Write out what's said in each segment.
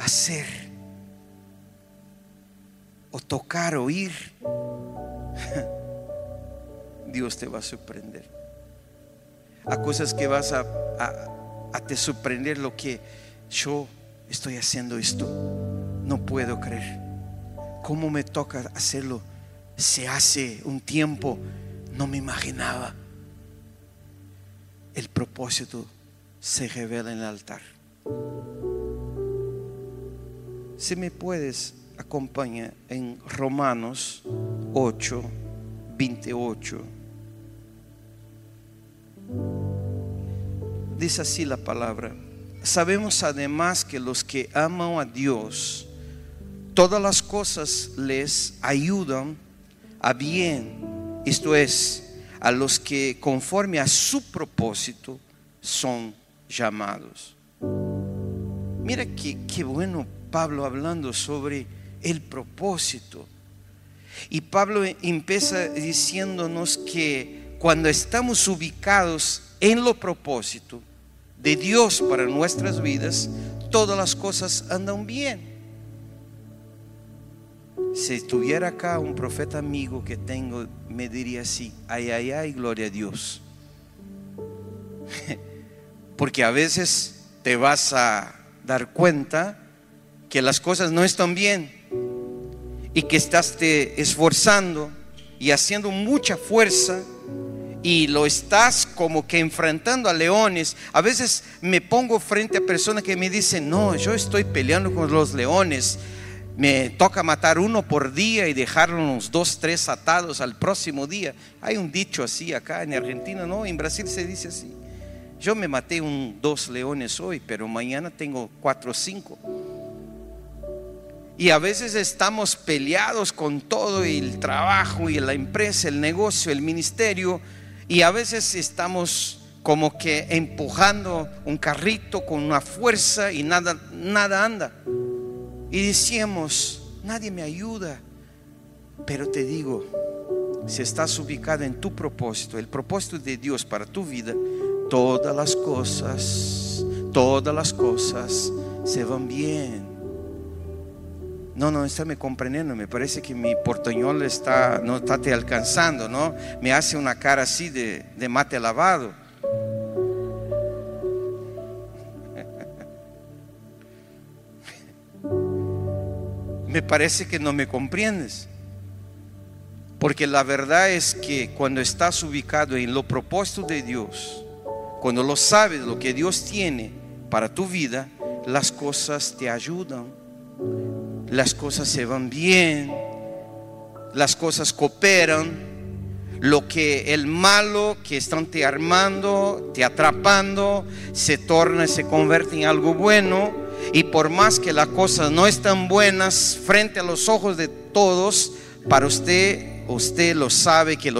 hacer o tocar, oír, Dios te va a sorprender. A cosas que vas a te sorprender, lo que yo estoy haciendo esto, no puedo creer. ¿Cómo me toca hacerlo? Se hace un tiempo no me imaginaba. El propósito se revela en el altar. Si me puedes acompañar en Romanos 8, 28. Dice así la palabra: sabemos además que los que aman a Dios, todas las cosas les ayudan a bien, esto es, a los que conforme a su propósito son llamados. Mira qué bueno Pablo hablando sobre el propósito. Y Pablo empieza diciéndonos que cuando estamos ubicados en lo propósito de Dios para nuestras vidas, todas las cosas andan bien. Si estuviera acá un profeta amigo que tengo, me diría así: ay, ay, ay, gloria a Dios. Porque a veces te vas a dar cuenta que las cosas no están bien y que estás te esforzando y haciendo mucha fuerza y lo estás como que enfrentando a leones. A veces me pongo frente a personas que me dicen: no, yo estoy peleando con los leones. Me toca matar uno por día y dejar unos 2, 3 atados al próximo día. Hay un dicho así acá en Argentina, ¿no? En Brasil se dice así: yo me maté 2 leones hoy, pero mañana tengo 4 o 5. Y a veces estamos peleados con todo el trabajo y la empresa, el negocio, el ministerio. Y a veces estamos como que empujando un carrito con una fuerza y nada anda. Y decíamos: nadie me ayuda. Pero te digo, si estás ubicado en tu propósito, el propósito de Dios para tu vida, todas las cosas se van bien. No está me comprendiendo. Me parece que mi portuñol no está te alcanzando, ¿no? Me hace una cara así de mate lavado. Me parece que no me comprendes. Porque la verdad es que cuando estás ubicado en lo propósito de Dios, cuando lo sabes, lo que Dios tiene para tu vida, las cosas te ayudan, las cosas se van bien, las cosas cooperan. Lo que el malo que están te armando, te atrapando, se torna y se convierte en algo bueno. Y por más que las cosas no están buenas frente a los ojos de todos, para usted lo sabe, que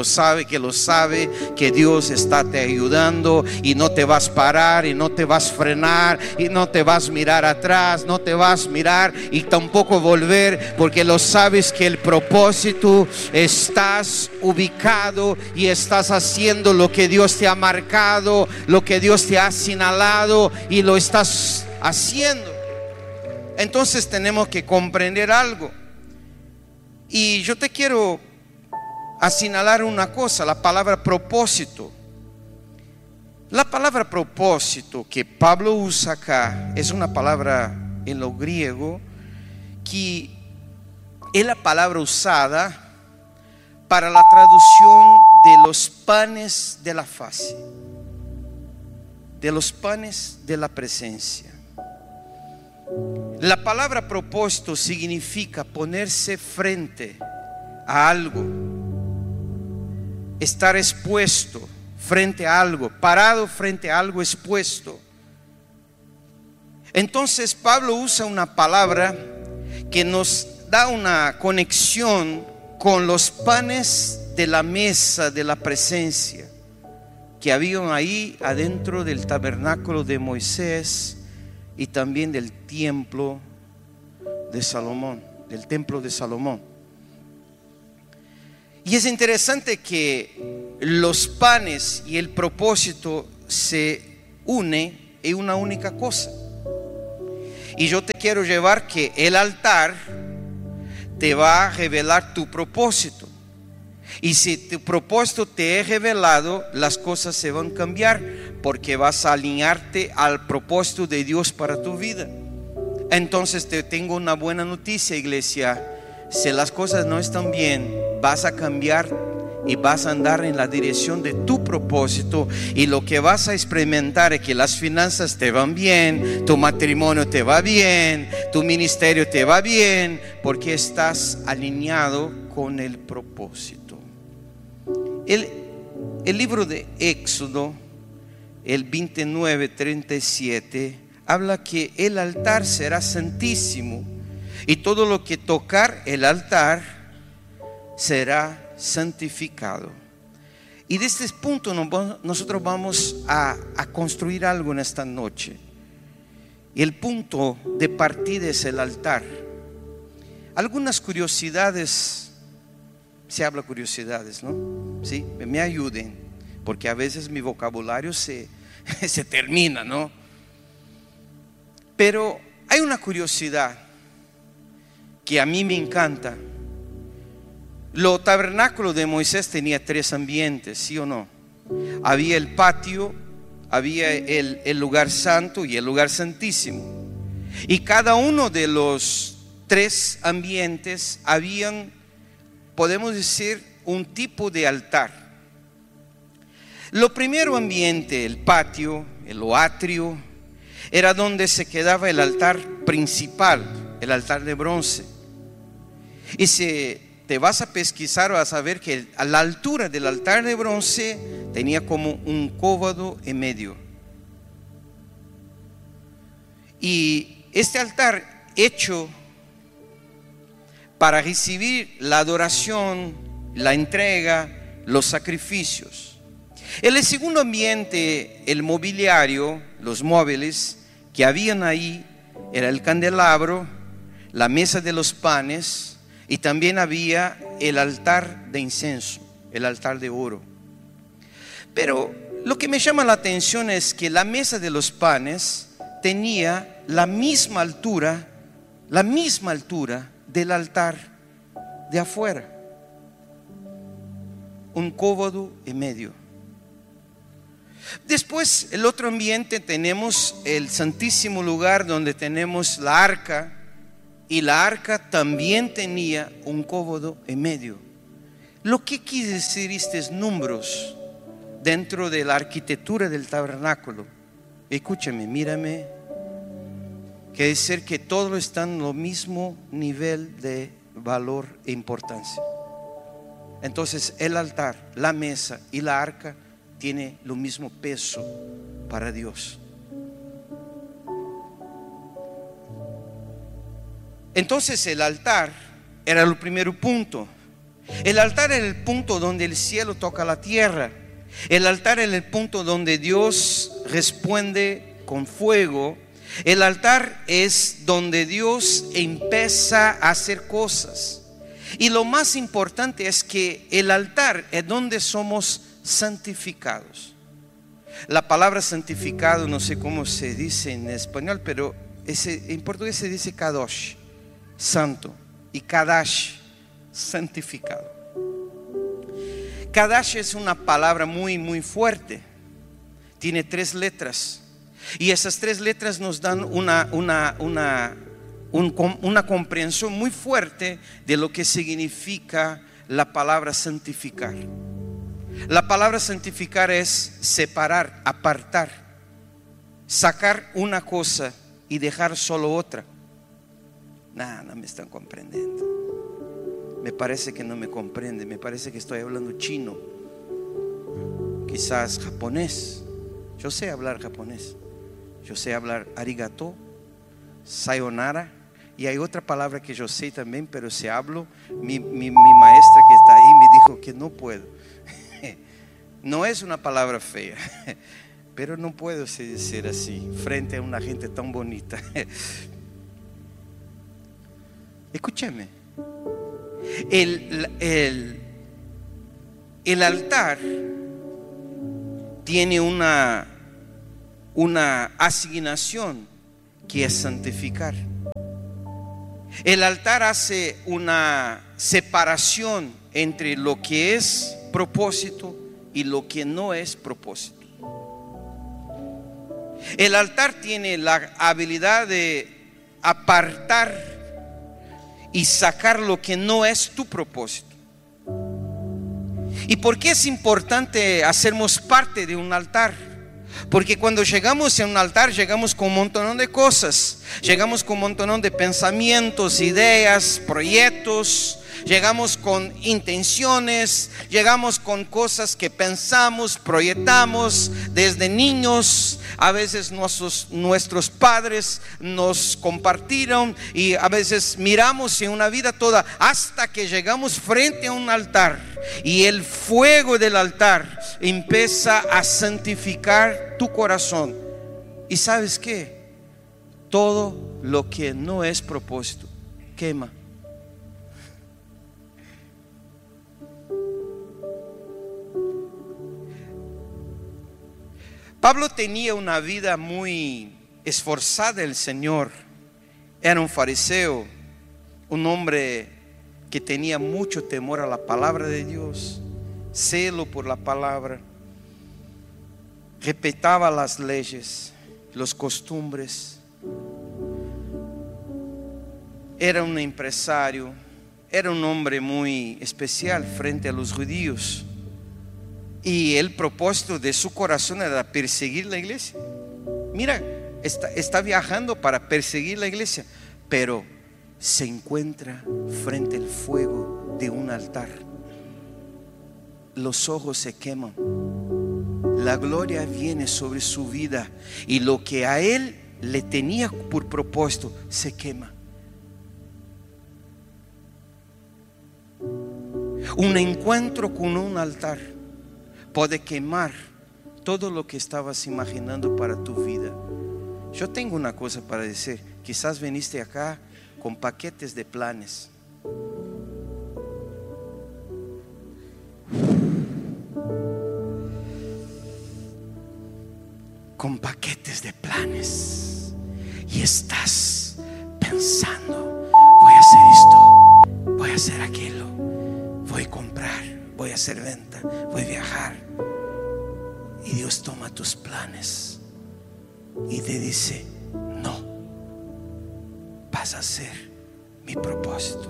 Dios está te ayudando, y no te vas a parar, y no te vas a frenar, y no te vas a mirar atrás, no te vas a mirar y tampoco volver, porque lo sabes que el propósito, estás ubicado y estás haciendo lo que Dios te ha marcado, lo que Dios te ha señalado, y lo estás haciendo. Entonces tenemos que comprender algo. Y yo te quiero señalar una cosa: la palabra propósito. La palabra propósito que Pablo usa acá es una palabra en lo griego que es la palabra usada para la traducción de los panes de la fase, de los panes de la presencia. La palabra propósito significa ponerse frente a algo, estar expuesto frente a algo, parado frente a algo expuesto. Entonces Pablo usa una palabra que nos da una conexión con los panes de la mesa de la presencia que habían ahí adentro del tabernáculo de Moisés y también del templo de Salomón, Y es interesante que los panes y el propósito se unen en una única cosa. Y yo te quiero llevar que el altar te va a revelar tu propósito. Y si tu propósito te es revelado, las cosas se van a cambiar, porque vas a alinearte al propósito de Dios para tu vida. Entonces te tengo una buena noticia, iglesia. Si las cosas no están bien, vas a cambiar y vas a andar en la dirección de tu propósito, y lo que vas a experimentar es que las finanzas te van bien, tu matrimonio te va bien, tu ministerio te va bien, porque estás alineado con el propósito. El libro de Éxodo, el 29:37, habla que el altar será santísimo, y todo lo que tocar el altar será santificado. Y desde este punto nosotros vamos a construir algo en esta noche. Y el punto de partida es el altar. Algunas curiosidades, se habla curiosidades, ¿no? Sí, me ayuden, porque a veces mi vocabulario se termina, ¿no? Pero hay una curiosidad que a mí me encanta. Lo tabernáculo de Moisés tenía 3 ambientes, ¿sí o no? Había el patio, había el lugar santo y el lugar santísimo. Y cada uno de los 3 ambientes habían, podemos decir, un tipo de altar. Lo primero ambiente, el patio, el atrio, era donde se quedaba el altar principal, el altar de bronce. Y si te vas a pesquisar, vas a ver que a la altura del altar de bronce tenía como un cóvado en medio. Y este altar hecho para recibir la adoración, la entrega, los sacrificios. El segundo ambiente, el mobiliario, los móviles que habían ahí, era el candelabro, la mesa de los panes, y también había el altar de incienso, el altar de oro. Pero lo que me llama la atención es que la mesa de los panes tenía la misma altura del altar de afuera. Un cóvado en medio. Después, el otro ambiente, tenemos el santísimo lugar donde tenemos la arca. Y la arca también tenía un cóvado en medio. Lo que quiere decir estos números dentro de la arquitectura del tabernáculo? Escúchame, mírame. Quiere decir que todo está en lo mismo nivel de valor e importancia. Entonces el altar, la mesa y la arca tiene lo mismo peso para Dios. Entonces el altar era el primer punto. El altar era el punto donde el cielo toca la tierra. El altar era el punto donde Dios responde con fuego. El altar es donde Dios empieza a hacer cosas. Y lo más importante es que el altar es donde somos santificados. La palabra santificado, no sé cómo se dice en español, pero en portugués se dice kadosh, santo, y kadash, santificado. Kadash es una palabra muy muy fuerte. Tiene 3 letras, y esas 3 letras nos dan una comprensión muy fuerte de lo que significa la palabra santificar. La palabra santificar es separar, apartar, sacar una cosa y dejar solo otra. No me están comprendiendo. Me parece que no me comprende. Me parece que estoy hablando chino, quizás japonés. Yo sé hablar japonés. Yo sé hablar arigato, sayonara, y hay otra palabra que yo sé también, pero si hablo, mi maestra que está ahí me dijo que no puedo. No es una palabra fea, pero no puedo decir así frente a una gente tan bonita. Escúchame. El altar tiene una asignación que es santificar. El altar hace una separación entre lo que es propósito y lo que no es propósito. El altar tiene la habilidad de apartar y sacar lo que no es tu propósito. ¿Y por qué es importante hacernos parte de un altar? Porque cuando llegamos a un altar, llegamos con un montón de cosas. Llegamos con un montón de pensamientos, ideas, proyectos. Llegamos con intenciones. Llegamos con cosas que pensamos, proyectamos desde niños. A veces nuestros padres nos compartieron, y a veces miramos en una vida toda hasta que llegamos frente a un altar. Y el fuego del altar empieza a santificar tu corazón. ¿Y sabes qué? Todo lo que no es propósito quema. Pablo tenía una vida muy esforzada del Señor. Era un fariseo, un hombre que tenía mucho temor a la palabra de Dios, celo por la palabra, respetaba las leyes, las costumbres. Era un empresario, era un hombre muy especial frente a los judíos. Y el propósito de su corazón era perseguir la iglesia. Mira, está viajando para perseguir la iglesia, pero se encuentra frente al fuego de un altar. Los ojos se queman. La gloria viene sobre su vida, y lo que a él le tenía por propósito se quema. Un encuentro con un altar puede quemar todo lo que estabas imaginando para tu vida. Yo tengo una cosa para decir. Quizás viniste acá con paquetes de planes. Con paquetes de planes. Y estás pensando: voy a hacer esto, voy a hacer aquello, voy a comprar, voy a hacer venta, voy a viajar. Y Dios toma tus planes y te dice: no, vas a hacer mi propósito.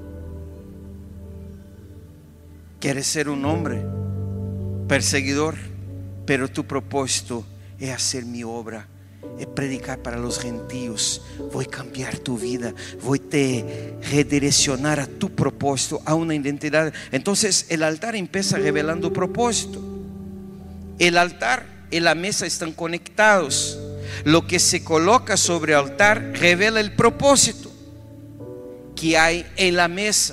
Quieres ser un hombre perseguidor, pero tu propósito es hacer mi obra, es predicar para los gentiles. Voy a cambiar tu vida, voy a redireccionar a tu propósito, a una identidad. Entonces el altar empieza revelando propósito. El altar y la mesa están conectados. Lo que se coloca sobre el altar revela el propósito que hay en la mesa.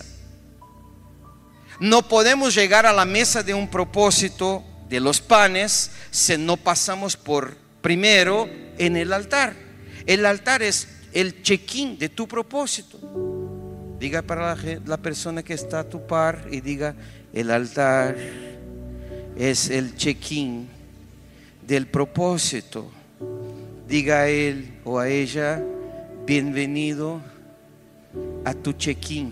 No podemos llegar a la mesa de un propósito de los panes si no pasamos por primero en el altar. El altar es el check-in de tu propósito. Diga para la persona que está a tu par, y diga: el altar es el check-in del propósito. Diga a él o a ella: bienvenido a tu check-in.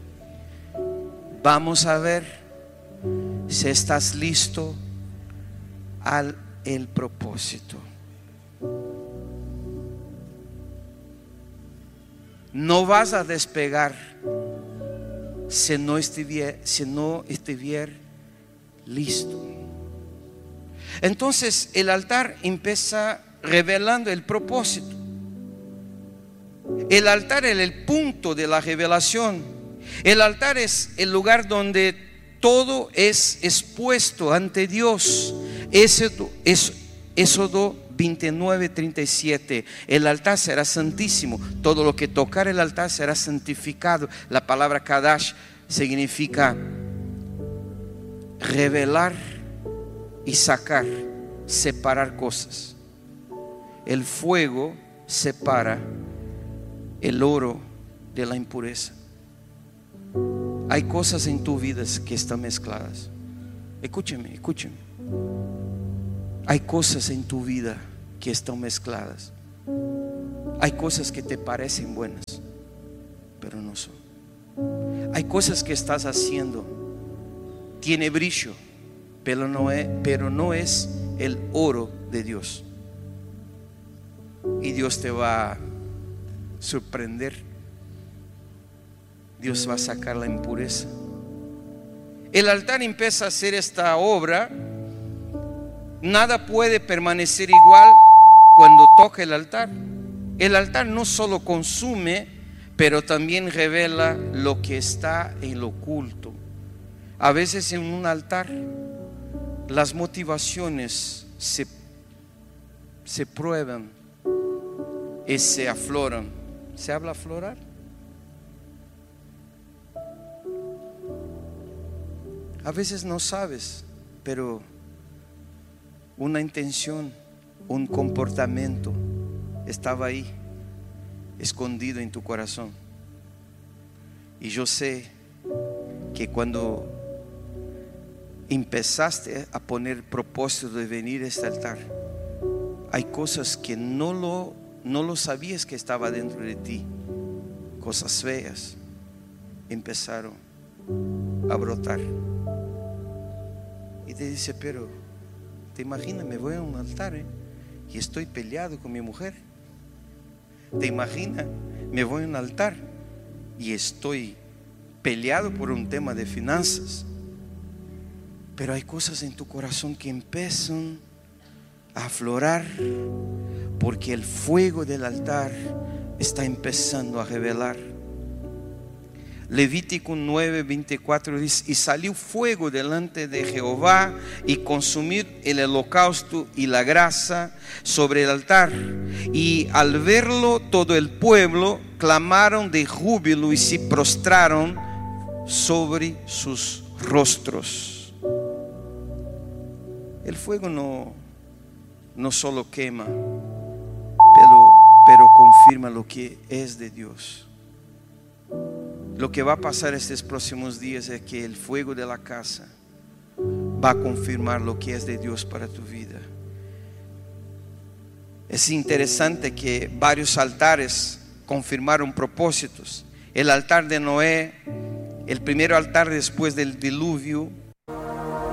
Vamos a ver si estás listo al el propósito. No vas a despegar si no estuviera listo. Entonces el altar empieza revelando el propósito. El altar es el punto de la revelación. El altar es el lugar donde todo es expuesto ante Dios. Éxodo 29:37. El altar será santísimo. Todo lo que tocar el altar será santificado. La palabra Kadash significa revelar y sacar, separar cosas. El fuego separa el oro de la impureza. Hay cosas en tu vida que están mezcladas. Escúcheme. Hay cosas en tu vida que están mezcladas. Hay cosas que te parecen buenas, pero no son. Hay cosas que estás haciendo, tiene brillo, pero no es el oro de Dios. Y Dios te va a sorprender. Dios va a sacar la impureza. El altar empieza a hacer esta obra. Nada puede permanecer igual cuando toca el altar. El altar no solo consume, pero también revela lo que está en lo oculto. A veces en un altar las motivaciones se prueban y se afloran. ¿Se habla aflorar? A veces no sabes, pero una intención, un comportamiento estaba ahí, escondido en tu corazón. Y yo sé que cuando empezaste a poner propósito de venir a este altar, hay cosas que no lo sabías que estaba dentro de ti. Cosas feas empezaron a brotar. Y te dice, pero te imaginas, me voy a un altar y estoy peleado con mi mujer. Te imaginas, me voy a un altar y estoy peleado por un tema de finanzas. Pero hay cosas en tu corazón que empiezan a aflorar, porque el fuego del altar está empezando a revelar. Levítico 9:24 dice: y salió fuego delante de Jehová y consumió el holocausto y la grasa sobre el altar. Y al verlo todo el pueblo clamaron de júbilo y se prostraron sobre sus rostros. El fuego no solo quema, pero confirma lo que es de Dios. Lo que va a pasar estos próximos días es que el fuego de la casa va a confirmar lo que es de Dios para tu vida. Es interesante que varios altares confirmaron propósitos. El altar de Noé, el primer altar después del diluvio,